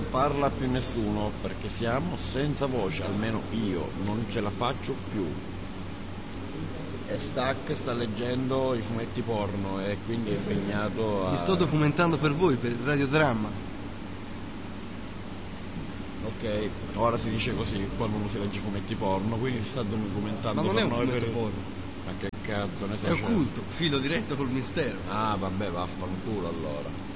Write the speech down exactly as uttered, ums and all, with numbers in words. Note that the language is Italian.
non parla più nessuno perché siamo senza voce, almeno io non ce la faccio più. E Stack sta leggendo i fumetti porno e quindi è impegnato a... Mi sto documentando per voi, per il radiodramma. Ok, ora si dice così quando uno si legge fumetti porno, quindi si sta documentando. Ma non per è un noi fumetto per... porno. Ma che cazzo ne so? È occulto, filo diretto col mistero. Ah vabbè, vaffanculo allora.